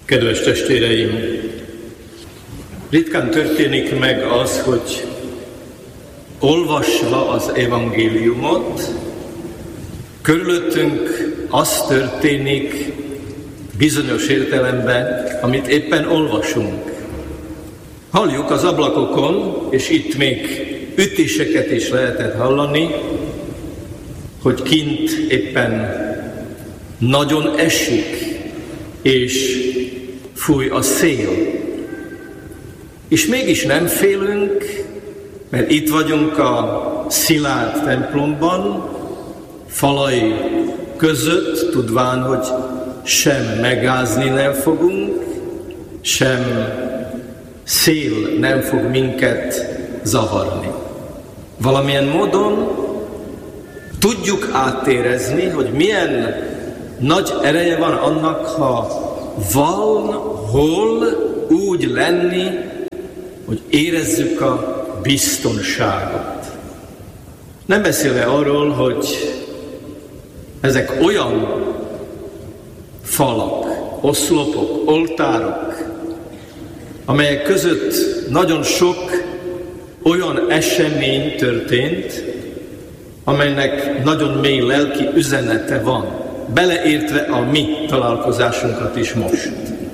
Kedves testvéreim, ritkán történik meg az, hogy olvasva az evangéliumot, körülöttünk az történik bizonyos értelemben, amit éppen olvasunk. Halljuk az ablakokon, és itt még ütéseket is lehetett hallani, hogy kint éppen nagyon esik, és fúj a szél. És mégis nem félünk, mert itt vagyunk a szilárd templomban, falai között, tudván, hogy sem megázni nem fogunk, sem szél nem fog minket zavarni. Valamilyen módon tudjuk átérezni, hogy milyen nagy ereje van annak, ha valahol úgy lenni, hogy érezzük a biztonságot. Nem beszélve arról, hogy ezek olyan falak, oszlopok, oltárok, amelyek között nagyon sok olyan esemény történt, amelynek nagyon mély lelki üzenete van, beleértve a mi találkozásunkat is most.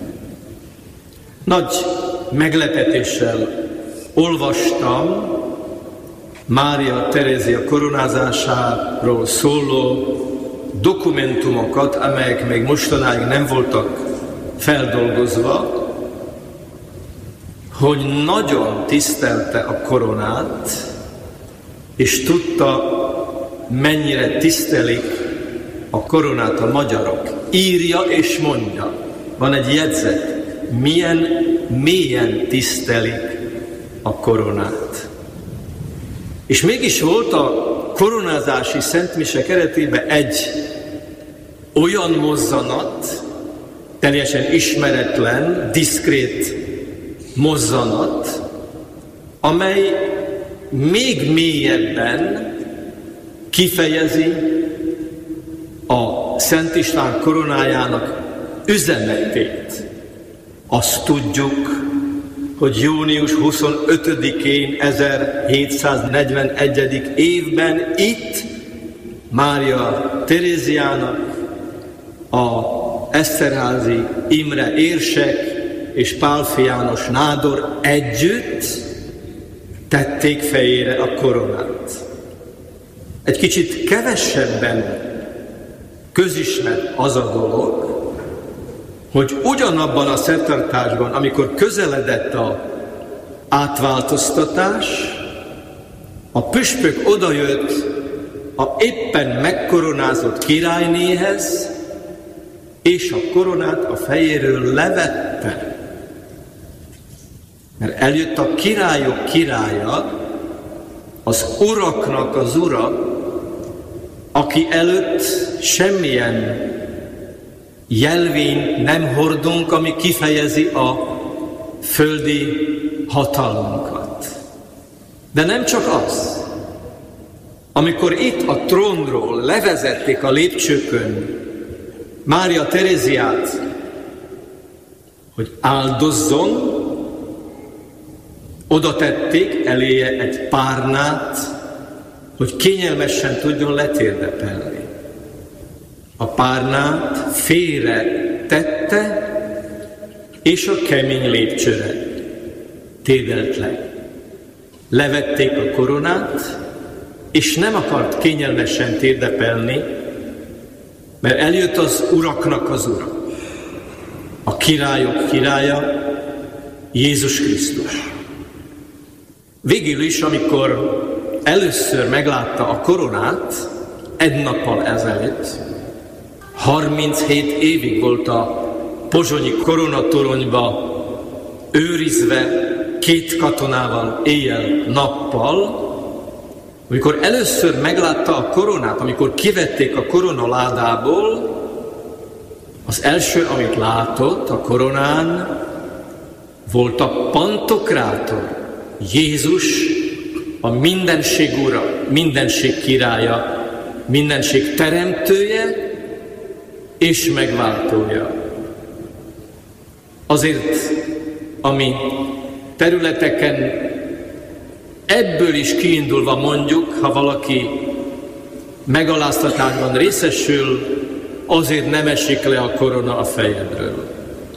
Nagy meglepetéssel olvastam Mária Terézia koronázásáról szóló dokumentumokat, amelyek még mostanáig nem voltak feldolgozva, hogy nagyon tisztelte a koronát, és tudta, mennyire tisztelik a koronát a magyarok. Írja és mondja, van egy jegyzet, milyen mélyen tisztelik a koronát. És mégis volt a koronázási szentmise keretében egy olyan mozzanat, teljesen ismeretlen, diszkrét mozzanat, amely még mélyebben kifejezi a Szent István koronájának üzenetét. Azt tudjuk, hogy június 25-én 1741. évben itt Mária Teréziának a Eszterházy Imre érsek és Pálffy János nádor együtt tették fejére a koronát. Egy kicsit kevesebben közismert az a dolog, hogy ugyanabban a szertartásban, amikor közeledett a átváltoztatás, a püspök odajött a éppen megkoronázott királynéhez, és a koronát a fejéről levette. Mert eljött a királyok királya, az uraknak az ura, aki előtt semmilyen jelvény nem hordunk, ami kifejezi a földi hatalmunkat. De nem csak az. Amikor itt a trónról levezették a lépcsőkön Mária Teréziát, hogy áldozzon, oda tették eléje egy párnát, hogy kényelmesen tudjon letérdepelni. A párnát félre tette, és a kemény lépcsőre térdelt le. Levették a koronát, és nem akart kényelmesen térdepelni, mert eljött az uraknak az ura, a királyok királya, Jézus Krisztus. Végül is, amikor először meglátta a koronát, egy nappal ezelőtt, 37 évig volt a pozsonyi koronatoronyba őrizve 2 katonával éjjel-nappal. Amikor először meglátta a koronát, amikor kivették a koronaládából, az első, amit látott a koronán, volt a Pantokrátor, Jézus, a mindenség ura, mindenség királya, mindenség teremtője és megváltója. Azért, ami területeken ebből is kiindulva mondjuk, ha valaki megaláztatásban részesül, azért nem esik le a korona a fejedről.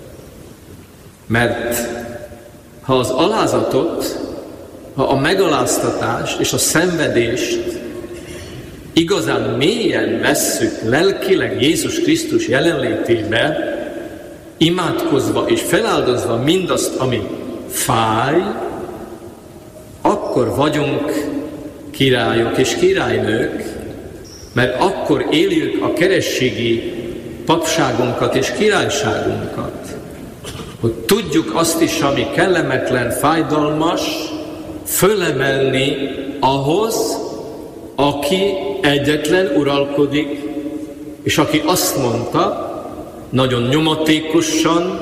Mert ha az alázatot, ha a megaláztatást és a szenvedést igazán mélyen vesszük lelkileg Jézus Krisztus jelenlétébe, imádkozva és feláldozva mindazt, ami fáj, akkor vagyunk királyok és királynők, mert akkor éljük a kerességi papságunkat és királyságunkat, hogy tudjuk azt is, ami kellemetlen, fájdalmas, fölemelni ahhoz, aki egyetlen uralkodik, és aki azt mondta, nagyon nyomatékosan,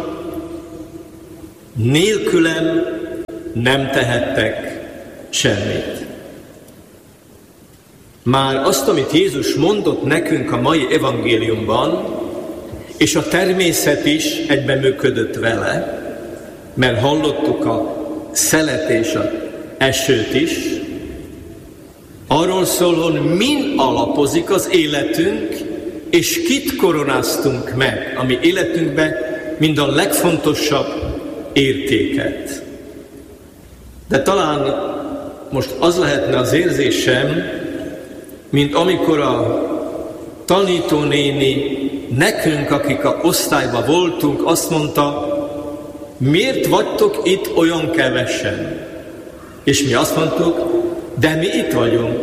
nélkülem nem tehettek semmit. Már azt, amit Jézus mondott nekünk a mai evangéliumban, és a természet is egybeműködött vele, mert hallottuk a szelet és az esőt is, arról szól, hogy min alapozik az életünk, és kit koronáztunk meg a mi életünkben, mind a legfontosabb értéket. De talán most az lehetne az érzésem, mint amikor a tanítónéni nekünk, akik a osztályban voltunk, azt mondta, miért vagytok itt olyan kevesen? És mi azt mondtuk, de mi itt vagyunk.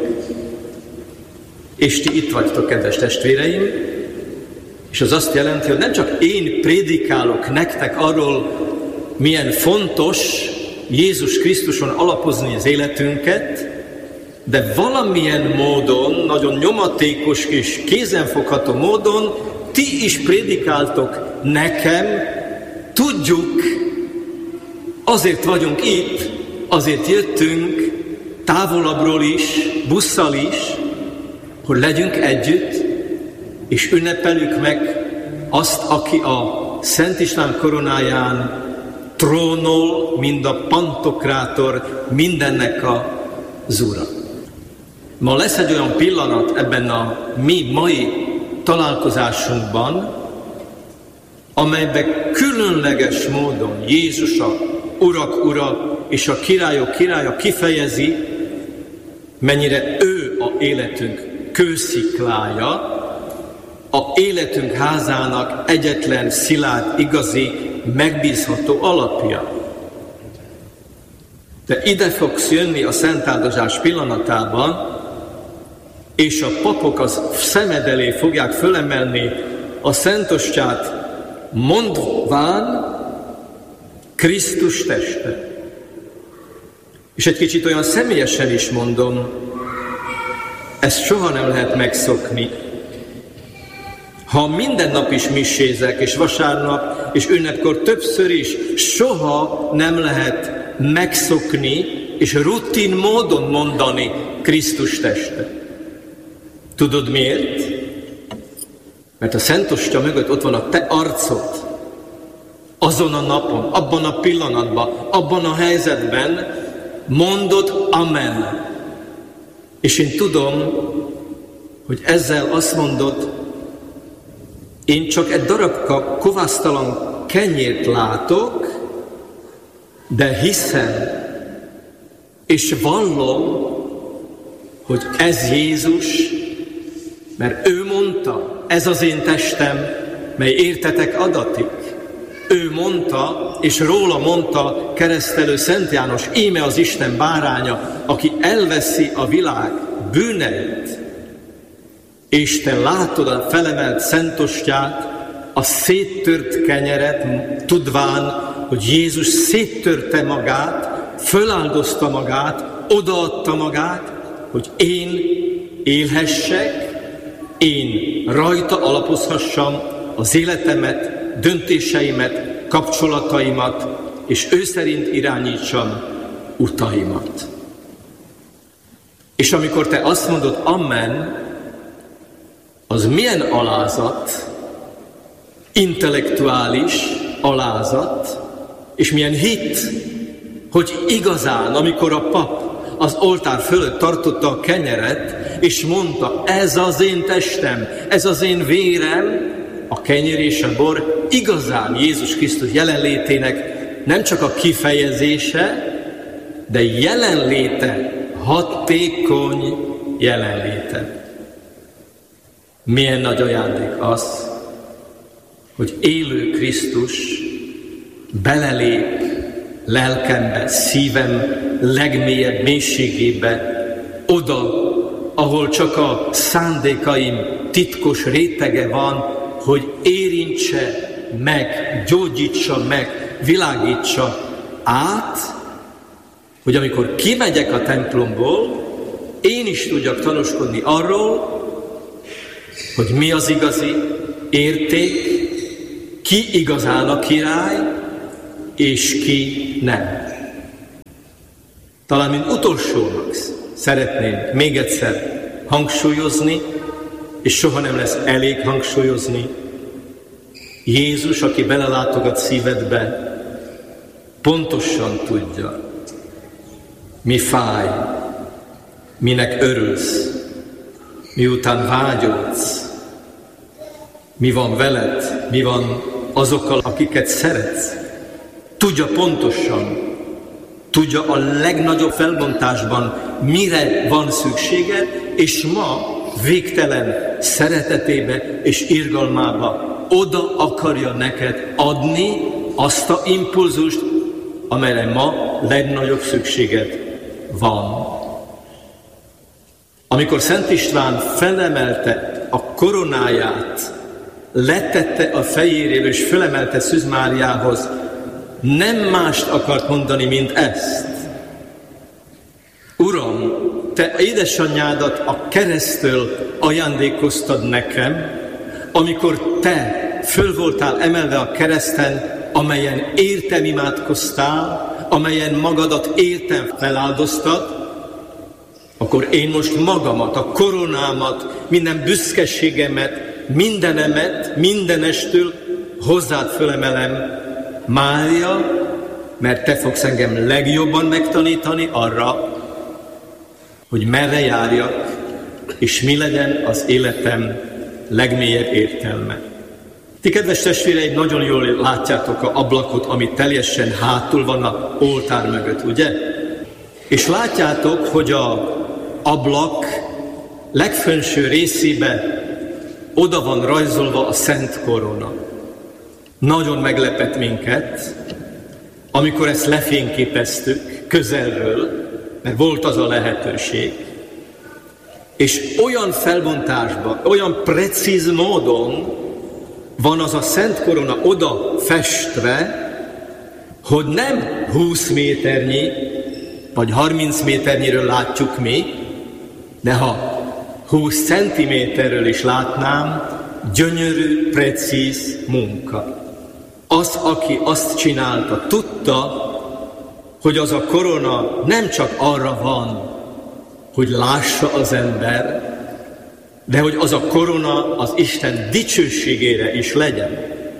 És ti itt vagytok, kedves testvéreim, és az azt jelenti, hogy nem csak én prédikálok nektek arról, milyen fontos Jézus Krisztuson alapozni az életünket, de valamilyen módon, nagyon nyomatékos és kézenfogható módon ti is prédikáltok nekem, tudjuk, azért vagyunk itt, azért jöttünk távolabbról is, busszal is, hogy legyünk együtt, és ünnepeljük meg azt, aki a Szent István koronáján trónol, mind a pantokrátor, mindennek az ura. Ma lesz egy olyan pillanat ebben a mi mai találkozásunkban, amelyben különleges módon Jézus a urak ura és a királyok királya kifejezi, mennyire ő a életünk kősziklája, a életünk házának egyetlen szilárd, igazi, megbízható alapja. De ide fogsz jönni a szentáldozás pillanatában, és a papok az szemed elé fogják fölemelni a Szentostját, mondván Krisztus teste. És egy kicsit olyan személyesen is mondom, ezt soha nem lehet megszokni. Ha minden nap is misézek, és vasárnap, és ünnepkor többször is, soha nem lehet megszokni, és rutin módon mondani Krisztus teste. Tudod miért? Mert a Szentostya mögött ott van a te arcod. Azon a napon, abban a pillanatban, abban a helyzetben mondod amen. És én tudom, hogy ezzel azt mondod, én csak egy darabka kovásztalan kenyért látok, de hiszem, és vallom, hogy ez Jézus, mert ő mondta, ez az én testem, mely értetek adatik. Ő mondta, és róla mondta keresztelő Szent János, íme az Isten báránya, aki elveszi a világ bűneit. És te látod a felemelt Szentostját, a széttört kenyeret, tudván, hogy Jézus széttörte magát, föláldozta magát, odaadta magát, hogy én élhessek, én rajta alapozhassam az életemet, döntéseimet, kapcsolataimat, és ő szerint irányítsam utaimat. És amikor te azt mondod, amen, az milyen alázat, intellektuális, alázat, és milyen hit, hogy igazán, amikor a pap az oltár fölött tartotta a kenyeret, és mondta, ez az én testem, ez az én vérem, a kenyér és a bor igazán Jézus Krisztus jelenlétének nem csak a kifejezése, de jelenléte, hatékony jelenléte. Milyen nagy ajándék az, hogy élő Krisztus belelép lelkembe, szívem legmélyebb mélységébe, oda, ahol csak a szándékaim titkos rétege van, hogy érintse meg, gyógyítsa meg, világítsa át, hogy amikor kimegyek a templomból, én is tudjak tanúskodni arról, hogy mi az igazi érték, ki igazán a király, és ki nem. Talán mint utolsónak szeretném még egyszer hangsúlyozni, és soha nem lesz elég hangsúlyozni, Jézus, aki belelátogat szívedbe, pontosan tudja, mi fáj, minek örülsz, miután vágyódsz, mi van veled, mi van azokkal, akiket szeretsz. Tudja pontosan, tudja a legnagyobb felbontásban, mire van szükséged, és ma végtelen szeretetébe és irgalmába oda akarja neked adni azt a impulzust, amelyre ma legnagyobb szükséged van. Amikor Szent István felemelte a koronáját, letette a fejéről és felemelte Szűz Máriához, nem mást akart mondani, mint ezt. Uram, te édesanyádat a keresztől ajándékoztad nekem, amikor te föl voltál emelve a kereszten, amelyen értem imádkoztál, amelyen magadat értem feláldoztad, akkor én most magamat, a koronámat, minden büszkeségemet, mindenemet, mindenestől hozzád fölemelem, Mária, mert te fogsz engem legjobban megtanítani arra, hogy merre járjak, és mi legyen az életem legmélyebb értelme. Ti, kedves testvéreim, nagyon jól látjátok a ablakot, ami teljesen hátul van a oltár mögött, ugye? És látjátok, hogy a ablak legfelső részébe oda van rajzolva a Szent Korona. Nagyon meglepett minket, amikor ezt lefényképeztük közelről, mert volt az a lehetőség, és olyan felbontásban, olyan precíz módon van az a Szent Korona oda festve, hogy nem 20 méternyi, vagy 30 méternyiről látjuk mi, de ha 20 centiméterről is látnám, gyönyörű, precíz munka. Az, aki azt csinálta, tudta, hogy az a korona nem csak arra van, hogy lássa az ember, de hogy az a korona az Isten dicsőségére is legyen.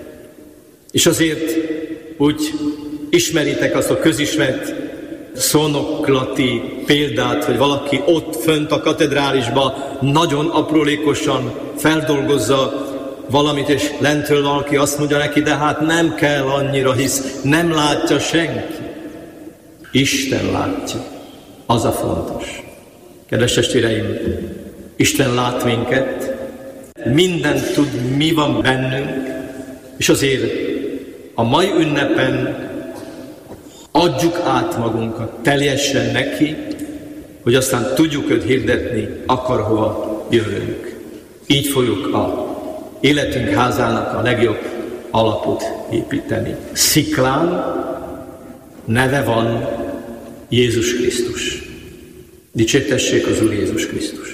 És azért úgy ismeritek azt a közismert szónoklati példát, hogy valaki ott fönt a katedrálisban nagyon aprólékosan feldolgozza valamit, és lentről valaki azt mondja neki, de hát nem kell annyira, hisz nem látja senki. Isten látja. Az a fontos. Kedves testvéreim, Isten lát minket, mindent tud, mi van bennünk, és azért a mai ünnepen adjuk át magunkat teljesen neki, hogy aztán tudjuk őt hirdetni, akárhova jövünk. Így fogjuk a életünk házának a legjobb alapot építeni. Sziklán neve van Jézus Krisztus. Dicsértessék az Úr Jézus Krisztus.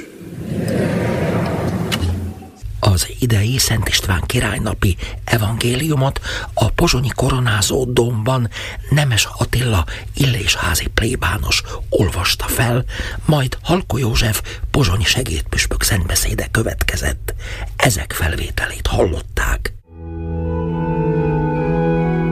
Az idei Szent István királynapi evangéliumot a pozsonyi koronázó dómban Nemes Attila illésházi plébános olvasta fel, majd Halkó József pozsonyi segédpüspök szentbeszéde következett. Ezek felvételét hallották.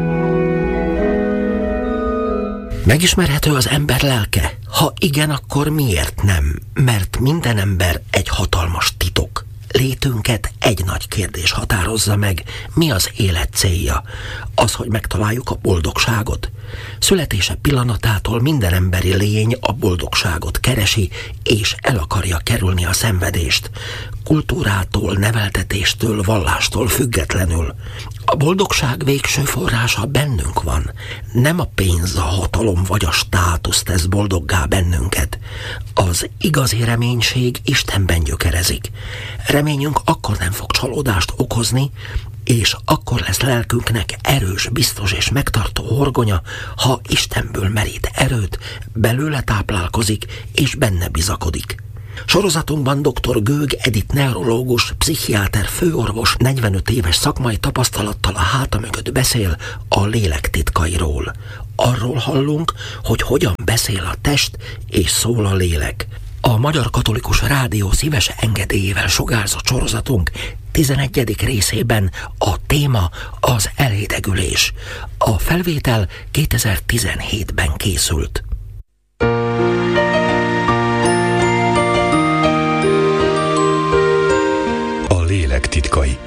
Megismerhető az ember lelke? Ha igen, akkor miért nem? Mert minden ember egy hatalmas titok. Létünket egy nagy kérdés határozza meg. Mi az élet célja? Az, hogy megtaláljuk a boldogságot? Születése pillanatától minden emberi lény a boldogságot keresi, és el akarja kerülni a szenvedést. Kultúrától, neveltetéstől, vallástól függetlenül. A boldogság végső forrása bennünk van. Nem a pénz, a hatalom vagy a státusz tesz boldoggá bennünket. Az igazi reménység Istenben gyökerezik. Reményünk akkor nem fog csalódást okozni, és akkor lesz lelkünknek erős, biztos és megtartó horgonya, ha Istenből merít erőt, belőle táplálkozik és benne bizakodik. Sorozatunkban dr. Gőg Edith neurológus, pszichiáter, főorvos 45 éves szakmai tapasztalattal a háta mögött beszél a lélek titkairól. Arról hallunk, hogy hogyan beszél a test és szól a lélek. A Magyar Katolikus Rádió szíves engedélyével sugárzott sorozatunk 11. részében a téma az elhidegülés. A felvétel 2017-ben készült. A lélek titkai.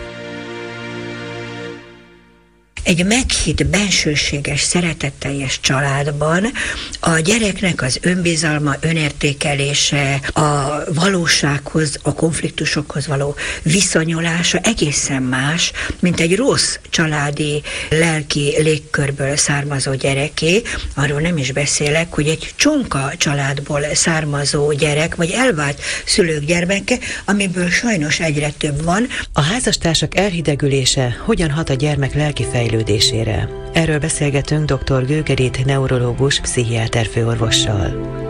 Egy meghitt, bensőséges, szeretetteljes családban a gyereknek az önbizalma, önértékelése, a valósághoz, a konfliktusokhoz való viszonyulása egészen más, mint egy rossz családi, lelki légkörből származó gyereké. Arról nem is beszélek, hogy egy csonka családból származó gyerek, vagy elvált szülők gyermeke, amiből sajnos egyre több van. A házastársak elhidegülése hogyan hat a gyermek lelki fejlődésére? Erről beszélgetünk dr. Gőg Edith neurológus, pszichiáter főorvossal.